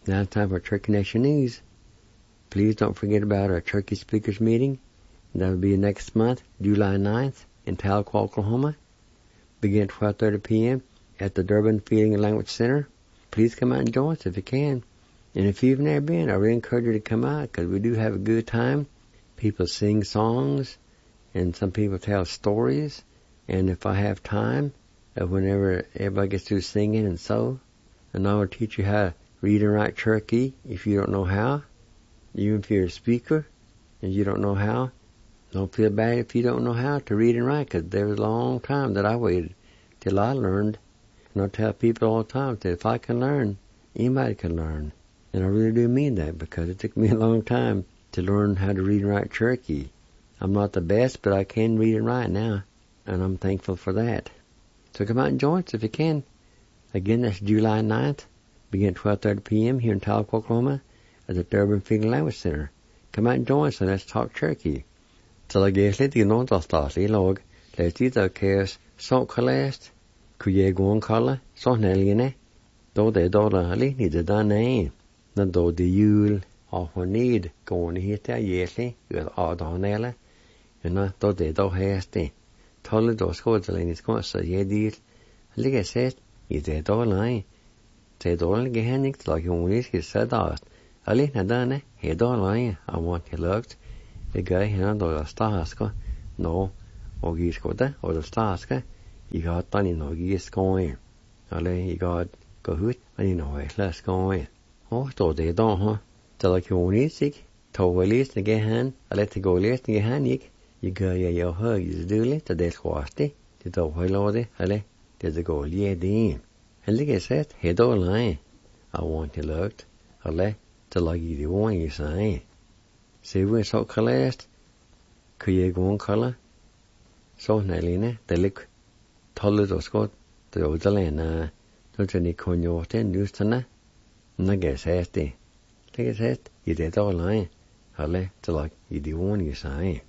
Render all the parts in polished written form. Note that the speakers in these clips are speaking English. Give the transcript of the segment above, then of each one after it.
Now it's time for Turkey Nationese. Please don't forget about our Turkey Speakers Meeting. That will be next month, July 9th, in Tahlequah, Oklahoma. Begin at 12:30 p.m. at the Durbin Feeding and Language Center. Please come out and join us if you can. And if you've never been, I really encourage you to come out because we do have a good time. People sing songs, and some people tell stories. And if I have time, whenever everybody gets through singing and so, and I will teach you how to read and write Cherokee if you don't know how. Even if you're a speaker and you don't know how, don't feel bad if you don't know how to read and write, because there was a long time that I waited till I learned. And I tell people all the time that if I can learn, anybody can learn. And I really do mean that, because it took me a long time to learn how to read and write Cherokee. I'm not the best, but I can read and write now, and I'm thankful for that. So come out and join us if you can. Again, that's July 9th, begin at 12:30 p.m. here in Tahlequah, Oklahoma, at the Durbin Feeding and Language Center. Come out and join us, and let's talk Cherokee. So I guess let's get on to start the log. Let's do the case. So collect. Could you go on color? So Nelly, though they don't really need the done. Not though the yule or need go on here there, yesly, with all down there. And not though they don't have the told those codes in his course, so yeah, deal. Like I said, you they don't lie. They don't get handics like you want his said out. I let her done, he don't lie. I want he looked. The guy handled the stars, no, or he's got that, or the stars, you got done in Ogis going. I lay you got go hoot, and you know, let's go in. Oh, so they don't, huh? So like you want it, sick, told list and get hand, I let the go list and get hand, you go, yeah, your hug is doing to this quasti, to the Hoylode, Ale, there's a goal, yeah, dean. And like I said, he don't lie. I want to look, Ale, to like you the one you say. See, we're so collect, could you go on color? So, Nelly, they look taller or Scott, the old land, don't any conyo, then used to na. Nugget says, like I said, you did all lie. Ale, to like you the one you say.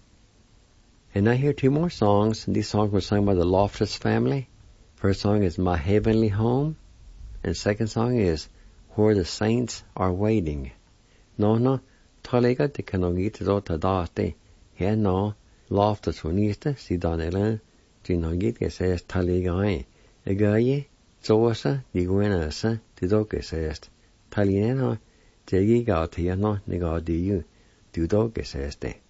And I hear two more songs. These songs were sung by the Loftus family. First song is My Heavenly Home. And second song is Where the Saints Are Waiting. No, Talega de Kanogita Dota Date. Here no, Loftus Unista, si Donela, Ginogit says Taligai. A guy, Zosa, Diguenasa, Tidoke says Talineno, Tegi got here no, Nego do you, Dudoke says de.